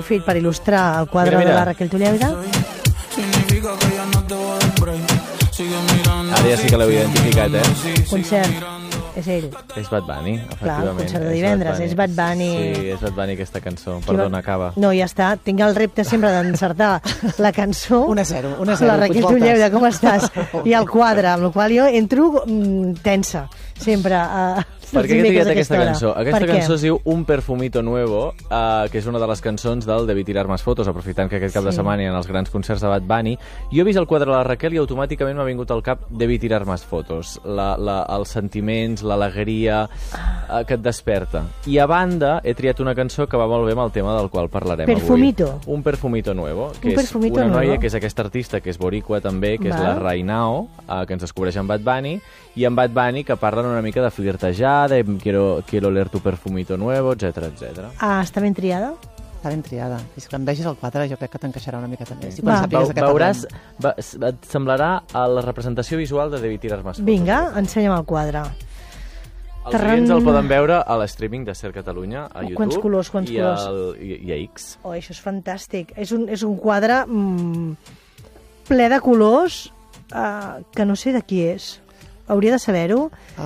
fet per il·lustrar el quadre de la Raquel Tulleda. Ara ja sí que l'heu identificat, Concert, és ell. És Bad Bunny, efectivament. Clar, concert de divendres, és Bad Bunny. Sí, és Bad Bunny aquesta cançó. Perdona, acaba. No, ja està. Tinc el repte sempre d'encertar la cançó. 1-0. La Raquel Tulleda, com estàs? I el quadre, amb el qual jo entro tensa, sempre. Per què he triat aquesta cançó? Aquesta cançó es diu Un perfumito nuevo, que és una de les cançons del Debí tirar más fotos, aprofitant que aquest cap de setmana hi ha els grans concerts de Bad Bunny. Jo he vist el quadre de la Raquel i automàticament m'ha vingut al cap Debí tirar más fotos. Els sentiments, l'alegria que et desperta. I a banda, he triat una cançó que va molt bé amb el tema del qual parlarem avui. Un perfumito nuevo, que és una noia que és aquesta artista, que és boricua també, que és la Rainao, que ens descobreix amb Bad Bunny, i amb Bad Bunny que parlen una mica de flirtejar, de quiero oler tu perfumito nuevo, etc etc. Està ben triada? Està ben triada. I si quan vegis el quadre jo crec que t'encaixarà una miqueta més. Veuràs, et semblarà a la representació visual de Debí tirar más fotos. Vinga, ensenya'm el quadre. Els oients el poden veure a l'streaming de Ser Catalunya, a YouTube. Quants colors. I a X. Oh, això és fantàstic. És un quadre ple de colors que no sé de qui és. Hauria de saber-ho.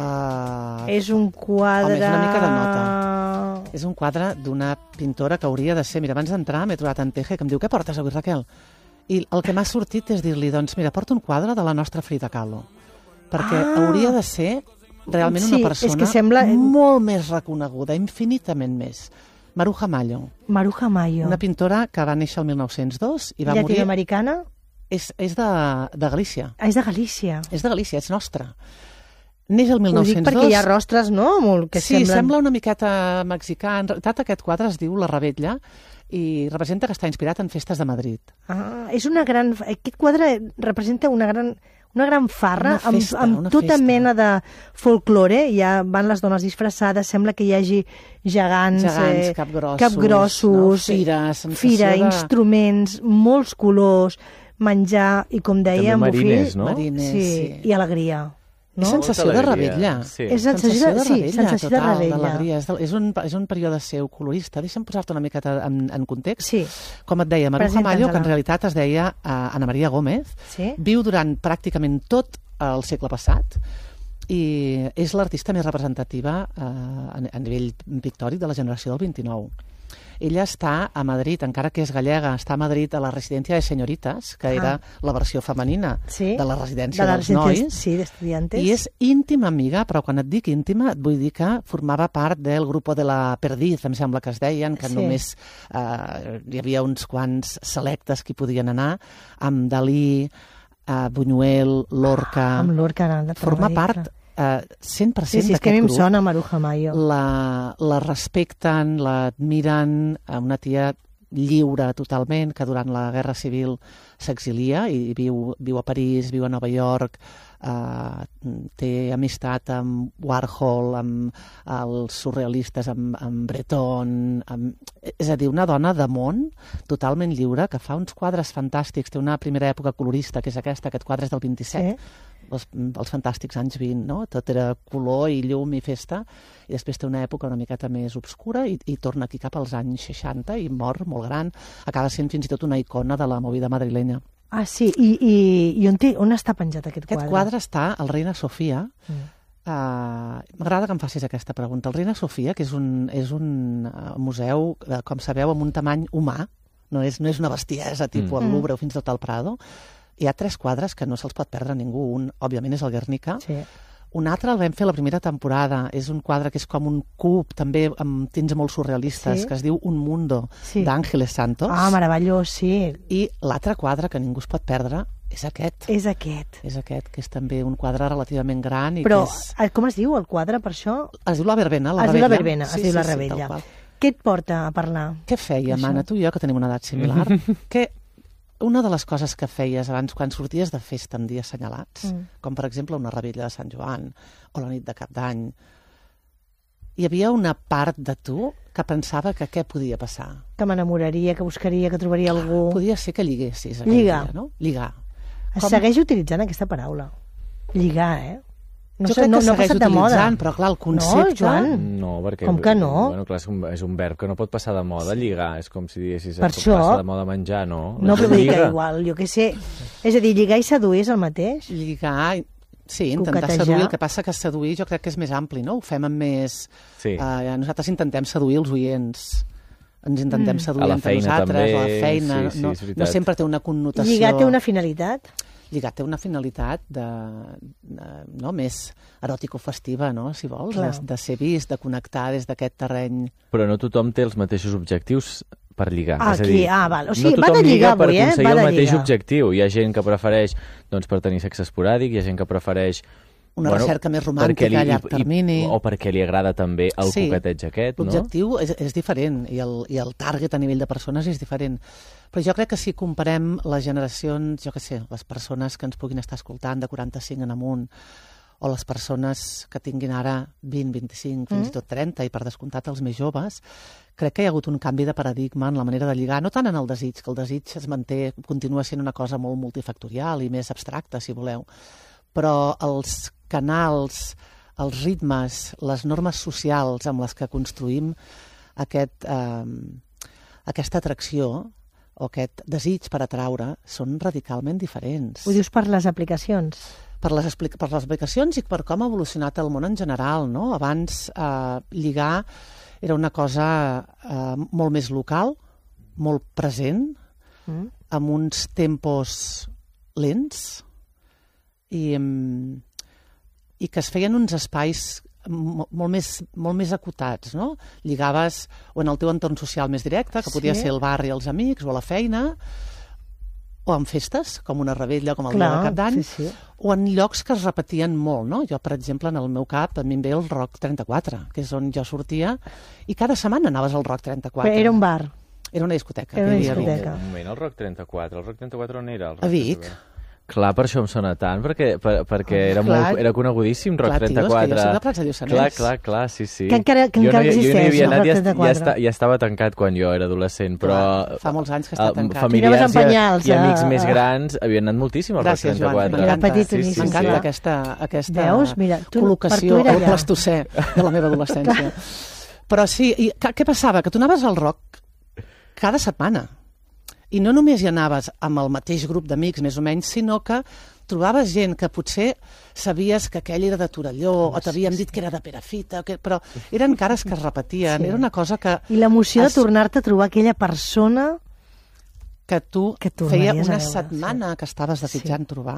És un quadre... Home, és una mica de nota. És un quadre d'una pintora que hauria de ser... Mira, abans d'entrar m'he trobat en Teje que em diu, què portes avui, Raquel? I el que m'ha sortit és dir-li, doncs, mira, porta un quadre de la nostra Frida Kahlo. Perquè hauria de ser realment una persona sembla molt més reconeguda, infinitament més. Maruja Mayo. Maruja Mayo. Una pintora que va néixer el 1902 i va morir... Llatinoamericana? És de Galícia. És de Galícia. És de Galícia, és nostra. Neix el 1902... Ho dic perquè hi ha rostres, no? Sembla una miqueta mexicà. En realitat aquest quadre es diu La Rebetlla i representa que està inspirat en festes de Madrid. És una gran... Aquest quadre representa una gran farra amb tota mena de folklore. Ja van les dones disfressades, sembla que hi hagi gegants capgrossos, fira, instruments, molts colors, menjar i, com deia també mariners, no? I alegria. És sensació de revetlla. És sensació de revetlla. És un període seu colorista. Deixa'm posar-te una miqueta en context. Com et deia, Maruja Mayo, que en realitat es deia Ana Maria Gómez, viu durant pràcticament tot el segle passat i és l'artista més representativa a nivell pictòric de la generació del 29. Ella està a Madrid, encara que és gallega, està a Madrid a la residència de senyorites, que era la versió femenina de la residència dels nois. Sí, d'estudiantes. I és íntima amiga, però quan et dic íntima et vull dir que formava part del grup de la Perdiz, em sembla que es deien, que només hi havia uns quants selectes que hi podien anar, amb Dalí, Buñuel, Lorca... Amb Lorca, forma part... 100% d'aquest grup. És que a mi em sona Maruja Mayo. La respecten, l'admiren, una tia lliure totalment, que durant la Guerra Civil s'exilia i viu a París, viu a Nova York, té amistat amb Warhol, amb els surrealistes, amb Breton, és a dir, una dona de món totalment lliure, que fa uns quadres fantàstics, té una primera època colorista, que és aquest quadre és del 27, els fantàstics anys 20, no? Tot era color i llum i festa, i després té una època una miqueta més obscura i torna aquí cap als anys 60 i mor molt gran, acaba sent fins i tot una icona de la movida madrilenya. Sí, i on està penjat aquest quadre? Aquest quadre està al Reina Sofia. M'agrada que em facis aquesta pregunta. El Reina Sofia, que és un museu, com sabeu, amb un tamany humà, no és una bestiesa tipus el Louvre o fins i tot al Prado. Hi ha 3 quadres que no se'ls pot perdre ningú. Un, òbviament, és el Guernica. Un altre el vam fer la primera temporada. És un quadre que és com un cub, també amb tints molt surrealistes, que es diu Un Mundo, d'Ángeles Santos. Meravellós, sí. I l'altre quadre que ningú es pot perdre és aquest. És aquest, que és també un quadre relativament gran. Però com es diu el quadre, per això? Es diu La Verbena. Es diu La Verbena, es diu La Rebetlla. Què et porta a parlar? Què fèiem, Anna, tu i jo, que tenim una edat similar? Una de les coses que feies abans, quan sorties de festa en dies assenyalats, com per exemple una rebella de Sant Joan o la nit de Cap d'Any, hi havia una part de tu que pensava que què podia passar? Que m'enamoraria, que buscaria, que trobaria algú... Podia ser que lliguessis aquell dia, no? Lligar. Segueix utilitzant aquesta paraula. Lligar, Jo crec que segueix utilitzant, però clar, el concepte... No, Joan? No, perquè... Com que no? Bueno, clar, és un verb que no pot passar de moda, lligar. És com si diguessis per això... passa de moda menjar, no? No, però vull dir que igual, jo què sé... És a dir, lligar i seduir és el mateix? Lligar... Sí, intentar seduir. El que passa que seduir jo crec que és més ampli, no? Ho fem amb més... Sí. Nosaltres intentem seduir els oients. Ens intentem seduir entre nosaltres, també. A la feina. Sí, no sempre té una connotació... Lligar té una finalitat? Lligar té una finalitat més eròtico-festiva, no? Si vols, de ser vist, de connectar des d'aquest terreny. Però no tothom té els mateixos objectius per lligar. Val. O sigui, va de lligar avui, per aconseguir el mateix objectiu. Hi ha gent que prefereix per tenir sexe esporàdic, hi ha gent que prefereix una recerca més romàntica a llarg termini. O perquè li agrada també el coqueteig aquest, no? L'objectiu és diferent i el target a nivell de persones és diferent. Però jo crec que si comparem les generacions, jo què sé, les persones que ens puguin estar escoltant de 45 en amunt, o les persones que tinguin ara 20, 25, fins i tot 30, i per descomptat els més joves, crec que hi ha hagut un canvi de paradigma en la manera de lligar, no tant en el desig, que el desig es manté, continua sent una cosa molt multifactorial i més abstracta, si voleu, però els canals, els ritmes, les normes socials amb les que construïm aquesta atracció o aquest desig per atraure són radicalment diferents. Ho dius per les aplicacions? Per les aplicacions i per com ha evolucionat el món en general, no? Abans lligar era una cosa molt més local, molt present, amb uns tempos lents i que es feien uns espais molt més acotats, no? Lligaves o en el teu entorn social més directe, que podia ser el barri, els amics, o a la feina, o en festes, com una revetlla, com el dia de Cap d'Any, o en llocs que es repetien molt, no? Jo, per exemple, en el meu cap, a mi em ve el Rock 34, que és on jo sortia, i cada setmana anaves al Rock 34. Però era un bar? Era una discoteca. Era una discoteca. Un moment, el Rock 34. El Rock 34 on era? A Vic. Clar, per això em sona tant, perquè era conegudíssim, Rock 34. Clar, tio, és que jo soc de Prats de Lluçanès. Clar, sí. Que encara existeix, jo no hi havia anat, el Rock 34. Ja estava tancat quan jo era adolescent, però... Fa molts anys que està tancat. Familiars i amics més grans havien anat moltíssim al Rock 34. Gràcies, Joan, m'encanta aquesta col·locació al plastocè de la meva adolescència. Però sí, què passava? Que tu anaves al rock cada setmana. I no només hi anaves amb el mateix grup d'amics, més o menys, sinó que trobaves gent que potser sabies que aquell era de Torelló, o t'havien dit que era de Perafita, però eren cares que es repetien, era una cosa que... I l'emoció de tornar-te a trobar aquella persona que tu feia una setmana que estaves desitjant trobar,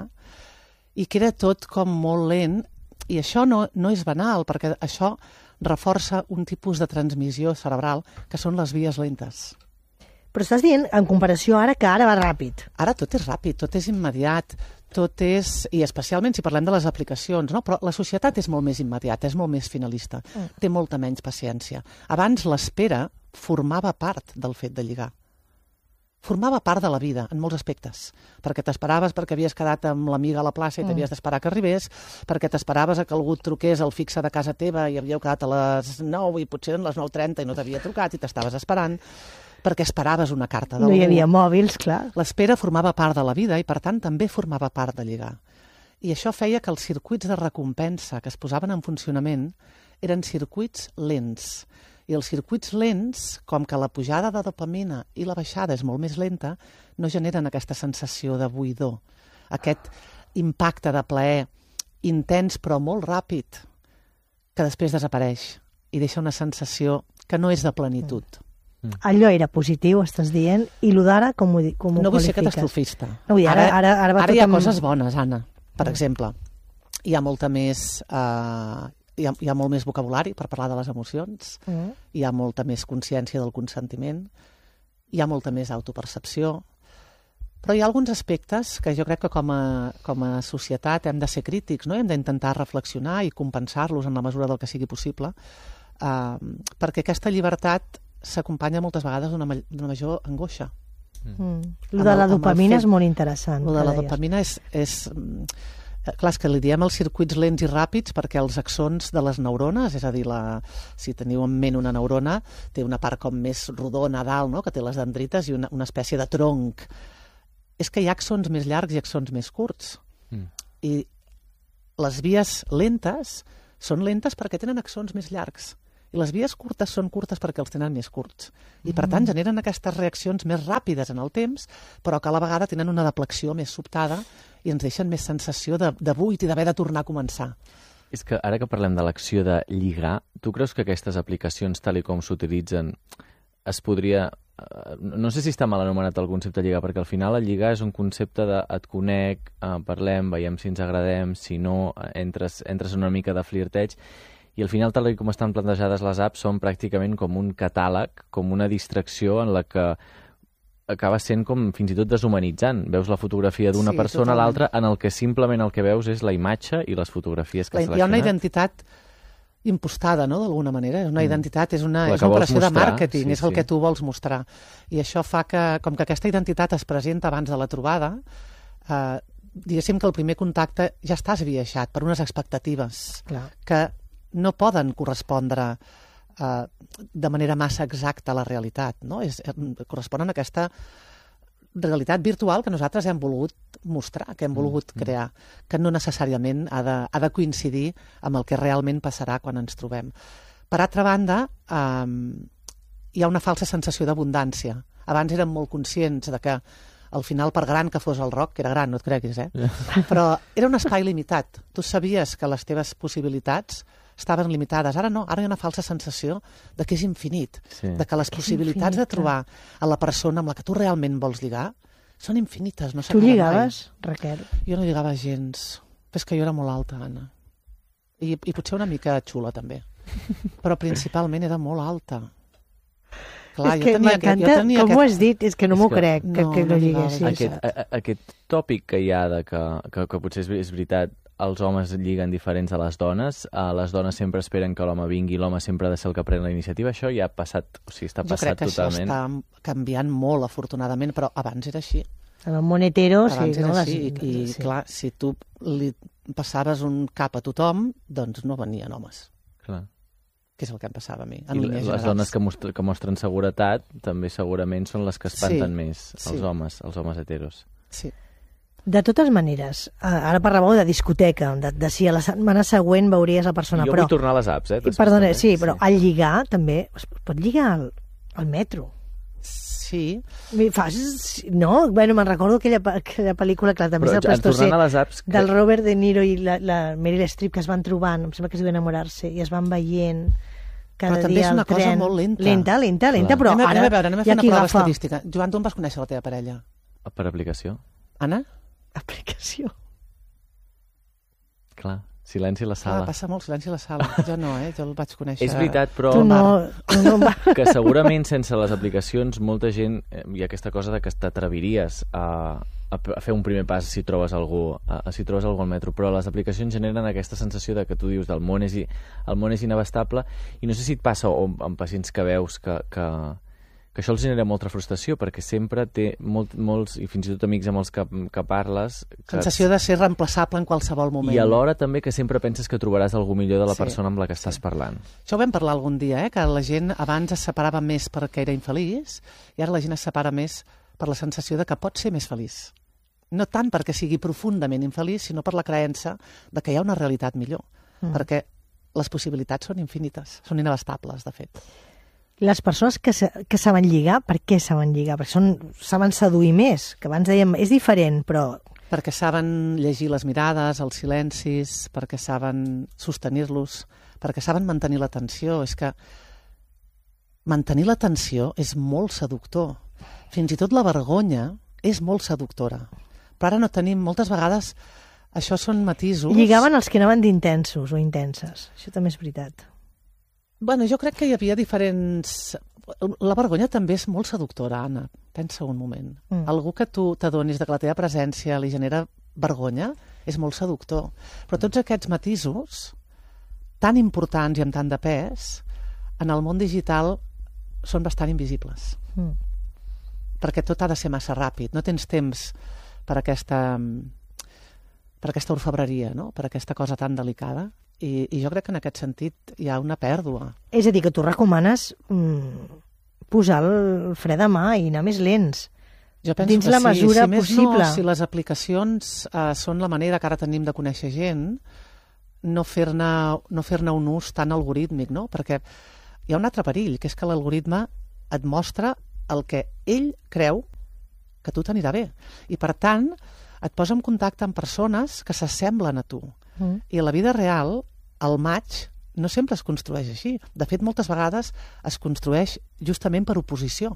i que era tot com molt lent, i això no és banal, perquè això reforça un tipus de transmissió cerebral, que són les vies lentes. Però estàs dient, en comparació ara, que ara va ràpid. Ara tot és ràpid, tot és immediat, tot és... I especialment si parlem de les aplicacions, no? Però la societat és molt més immediata, és molt més finalista, té molta menys paciència. Abans l'espera formava part del fet de lligar. Formava part de la vida, en molts aspectes. Perquè t'esperaves perquè havies quedat amb l'amiga a la plaça i t'havies d'esperar que arribés, perquè t'esperaves que algú et truqués al fixe de casa teva i havíeu quedat a les 9 i potser eren les 9:30 i no t'havia trucat i t'estaves esperant, perquè esperaves una carta d'algú. No hi havia mòbils, clar. L'espera formava part de la vida i, per tant, també formava part de lligar. I això feia que els circuits de recompensa que es posaven en funcionament eren circuits lents. I els circuits lents, com que la pujada de dopamina i la baixada és molt més lenta, no generen aquesta sensació de buidor, aquest impacte de plaer intens però molt ràpid, que després desapareix i deixa una sensació que no és de plenitud. Allò era positiu, estàs dient, i el d'ara com ho qualifiques? No vull ser catastrofista. No, ara hi ha coses bones, Anna. Per exemple, hi ha molta més... Hi ha molt més vocabulari per parlar de les emocions, hi ha molta més consciència del consentiment, hi ha molta més autopercepció, però hi ha alguns aspectes que jo crec que com a societat hem de ser crítics, no? Hem d'intentar reflexionar i compensar-los en la mesura del que sigui possible, perquè aquesta llibertat s'acompanya moltes vegades d'una major angoixa. Lo de la dopamina és molt interessant. Lo de la dopamina és clar, és que li diem els circuits lents i ràpids perquè els axons de les neurones, és a dir, si teniu en ment una neurona, té una part com més rodona a dalt, no? Que té les dendrites i una espècie de tronc. És que hi ha axons més llargs i axons més curts. I les vies lentes són lentes perquè tenen axons més llargs. I les vies curtes són curtes perquè els tenen més curts. I, per tant, generen aquestes reaccions més ràpides en el temps, però que a la vegada tenen una deflexió més sobtada i ens deixen més sensació de buit i d'haver de tornar a començar. És que ara que parlem de l'acció de lligar, tu creus que aquestes aplicacions, tal i com s'utilitzen, es podria... No sé si està mal anomenat el concepte de lligar, perquè al final el lligar és un concepte de et conec, parlem, veiem si ens agradem, si no, entres una mica de flirteig, i al final, tal com estan plantejades les apps, són pràcticament com un catàleg, com una distracció en la que acaba sent com fins i tot deshumanitzant. Veus la fotografia d'una persona a l'altra, en el que simplement el que veus és la imatge i les fotografies que has seleccionat. Hi ha una identitat impostada, no?, d'alguna manera. Una identitat és una operació de màrqueting, és el que tu vols mostrar. I això fa que, com que aquesta identitat es presenta abans de la trobada, diguéssim que el primer contacte ja estàs esbiaixat per unes expectatives que no poden correspondre de manera massa exacta a la realitat, no? Corresponen a aquesta realitat virtual que nosaltres hem volgut mostrar, que hem volgut crear, que no necessàriament ha de coincidir amb el que realment passarà quan ens trobem. Per altra banda, hi ha una falsa sensació d'abundància. Abans érem molt conscients de que al final, per gran que fos el rock, que era gran, no et creguis, però era un espai limitat. Tu sabies que les teves possibilitats estaven limitades. Ara no, ara hi ha una falsa sensació de que és infinit, de que les possibilitats de trobar a la persona amb la que tu realment vols lligar són infinites, no s'acaben mai. Tu lligaves, Raquel? Jo no lligava gens. És que jo era molt alta, Anna. I potser una mica xula, també. Però principalment era molt alta. Clar, és que m'encanta com ho has dit, és que no m'ho crec, que no lliguessis. Aquest tòpic que hi ha de que potser és veritat, els homes lliguen diferents a les dones sempre esperen que l'home vingui, l'home sempre ha de ser el que pren la iniciativa, això ja ha passat, o sigui, està passat totalment. Jo crec que això està canviant molt, afortunadament, però abans era així. En el món hetero, sí. Abans era així, i clar, si tu li passaves un cap a tothom, doncs no venien homes. Clar. Que és el que em passava a mi, en línies generals. Les dones que mostren seguretat també segurament són les que espanten més els homes heteros. Sí. De totes maneres, ara parlàveu de discoteca, de si a la setmana següent veuries la persona, jo vull tornar a les apps, Perdona, sí, però al lligar també, es pot lligar al metro. Sí. No? Bueno, me'n recordo aquella pel·lícula, clar, també és el plastosser, del Robert De Niro i la Meryl Streep, que es van trobant, em sembla que es diuen enamorar-se, i es van veient cada dia al tren. Però també és una cosa molt lenta. Lenta, però ara anem a fer una prova estadística. Joan, tu on vas conèixer la teva parella? Per aplicació. Anna? Aplicació. Clar, silenci a la sala. Passa molt silenci a la sala. Jo no, jo el vaig conèixer... És veritat, però... que segurament sense les aplicacions molta gent... Hi ha aquesta cosa de que t'atreviries a fer un primer pas si trobes algú al metro, però les aplicacions generen aquesta sensació de que tu dius el món és inabastable, i no sé si et passa amb pacients que veus que això els genera molta frustració, perquè sempre té molts, i fins i tot amics amb els que parles... Sensació de ser reemplaçable en qualsevol moment. I alhora també que sempre penses que trobaràs algú millor de la persona amb la que estàs parlant. Això ho vam parlar algun dia, que la gent abans es separava més perquè era infeliç, i ara la gent es separa més per la sensació de que pot ser més feliç. No tant perquè sigui profundament infeliç, sinó per la creença de que hi ha una realitat millor, perquè les possibilitats són infinites, són inabastables, de fet. Les persones que saben lligar, per què saben lligar? Perquè saben seduir més, que abans dèiem, és diferent, però... Perquè saben llegir les mirades, els silencis, perquè saben sostenir-los, perquè saben mantenir l'atenció. És que mantenir l'atenció és molt seductor. Fins i tot la vergonya és molt seductora. Però ara no tenim, moltes vegades, això són matisos... Lligaven els que anaven d'intensos o intenses. Això també és veritat. Bueno, jo crec que hi havia diferents... La vergonya també és molt seductora, Anna. Pensa un moment. Algú que tu t'adonis que la teva presència li genera vergonya és molt seductor. Però tots aquests matisos, tan importants i amb tant de pes, en el món digital són bastant invisibles. Perquè tot ha de ser massa ràpid. No tens temps per aquesta orfebreria, no? Per aquesta cosa tan delicada. I jo crec que en aquest sentit hi ha una pèrdua. És a dir, que tu recomanes posar el fre de mà i anar més lents. Jo penso dins la mesura possible. Si les aplicacions són la manera que ara tenim de conèixer gent, no fer-ne un ús tan algorítmic, no? Perquè hi ha un altre perill, que és que l'algoritme et mostra el que ell creu que a tu t'anirà bé. I, per tant, et posa en contacte amb persones que s'assemblen a tu. I a la vida real, el match no sempre es construeix així. De fet, moltes vegades es construeix justament per oposició.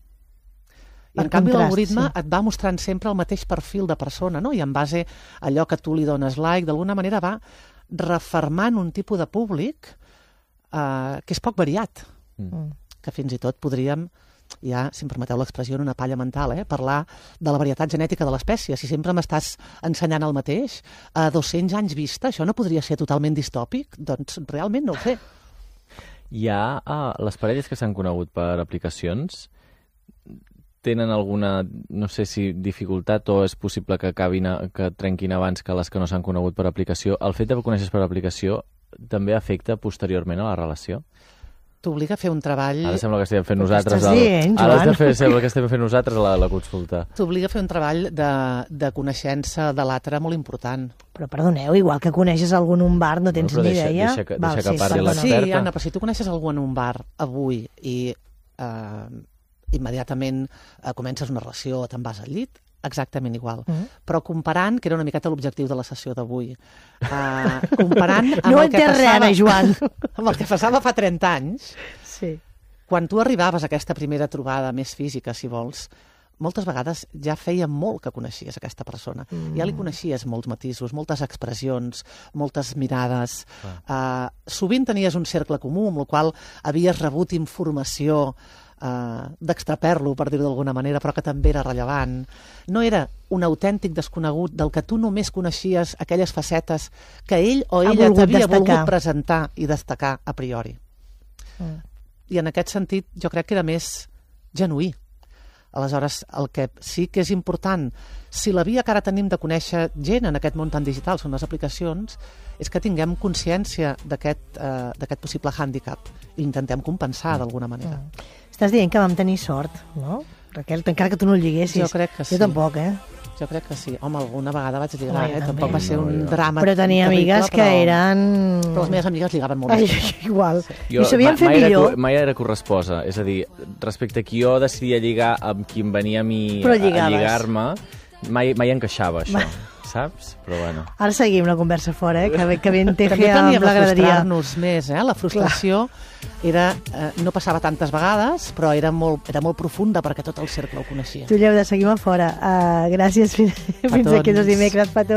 I, en canvi, l'algoritme et va mostrant sempre el mateix perfil de persona, no? I en base a allò que tu li dones like, d'alguna manera va refermant un tipus de públic que és poc variat. Que fins i tot podríem, ja, si em permeteu l'expressió, en una palla mental, parlar de la varietat genètica de l'espècie. Si sempre m'estàs ensenyant el mateix, a 200 anys vista, això no podria ser totalment distòpic? Doncs realment no ho sé. Hi ha les parelles que s'han conegut per aplicacions, tenen alguna, no sé si dificultat o és possible que que trenquin abans que les que no s'han conegut per aplicació. El fet de conèixer per aplicació també afecta posteriorment a la relació? T'obliga a fer un treball... Ara sembla que estem fent nosaltres... Sembla que estem fent nosaltres la consulta. T'obliga a fer un treball de coneixença de l'altre molt important. Però perdoneu, igual que coneixes algú en un bar, no tens ni idea... Deixa que parli l'experta. Sí, Anna, però si tu coneixes algú en un bar avui i immediatament comences una relació o te'n vas al llit, exactament igual. Però comparant, que era una miqueta l'objectiu de la sessió d'avui, comparant amb el que passava... Joan. Amb el que passava fa 30 anys, quan tu arribaves a aquesta primera trobada més física, si vols, moltes vegades ja feia molt que coneixies aquesta persona. Ja li coneixies molts matisos, moltes expressions, moltes mirades. Sovint tenies un cercle comú amb el qual havies rebut informació d'extraperlo, per dir-ho d'alguna manera, però que també era rellevant. No era un autèntic desconegut del que tu només coneixies aquelles facetes que ell o ella t'havia volgut presentar i destacar a priori. I en aquest sentit jo crec que era més genuí. Aleshores, el que sí que és important, si la via que ara tenim de conèixer gent en aquest món tan digital són les aplicacions, és que tinguem consciència d'aquest possible hàndicap i intentem compensar d'alguna manera. Estàs dient que vam tenir sort, no? Raquel, encara que tu no el lliguessis. Jo crec que sí. Jo tampoc, Jo crec que sí. Home, alguna vegada vaig lligar, tampoc va ser un drama. Però tenia amigues que eren... Però les meves amigues lligaven molt bé. Igual. I ho sabien fer millor. Mai era corresposa. És a dir, respecte a qui jo decidia lligar amb qui em venia a mi a lligar-me, mai encaixava això. Saps? Però bueno. Ara seguim la conversa fora, que ben teje també amb la graderia. Frustrar-nos més, La frustració no passava tantes vegades, però era molt profunda perquè tot el cercle ho coneixia. Tu, Lleuda, seguim a fora. Gràcies. Fins aquí els dimecres, petons.